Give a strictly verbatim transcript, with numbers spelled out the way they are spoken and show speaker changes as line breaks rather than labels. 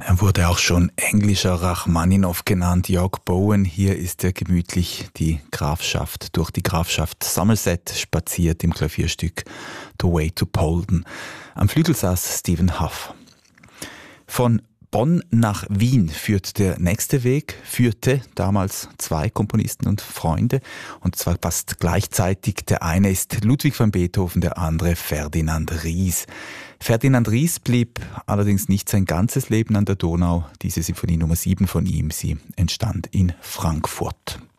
Er wurde auch schon englischer Rachmaninow genannt, Jörg Bowen. Hier ist er gemütlich die Grafschaft, durch die Grafschaft Somerset spaziert im Klavierstück The Way to Polden. Am Flügel saß Stephen Hough. Von Bonn nach Wien führt der nächste Weg, führte damals zwei Komponisten und Freunde, und zwar fast gleichzeitig. Der eine ist Ludwig van Beethoven, der andere Ferdinand Ries. Ferdinand Ries blieb allerdings nicht sein ganzes Leben an der Donau. Diese Sinfonie Nummer sieben von ihm, sie entstand in Frankfurt.